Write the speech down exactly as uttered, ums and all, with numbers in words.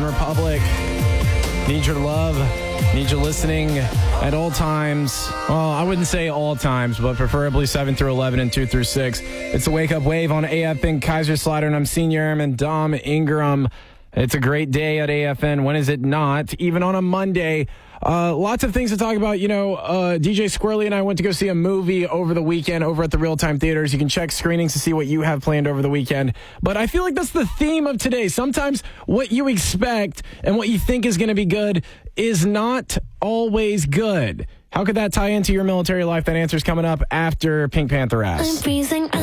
Republic. Need your love. Need you listening at all times. Well, I wouldn't say all times, but preferably seven through eleven and two through six. It's the Wake Up Wave on A F N Kaiserslautern, and I'm Senior Airman Dom Ingram. It's a great day at A F N. When is it not? Even on a Monday. Uh, lots of things to talk about. You know, uh, D J Squirrely and I went to go see a movie over the weekend over at the Real Time Theaters. You can check screenings to see what you have planned over the weekend. But I feel like that's the theme of today. Sometimes what you expect and what you think is going to be good is not always good. How could that tie into your military life? That answer's coming up after Pink Panther Ass. I'm freezing.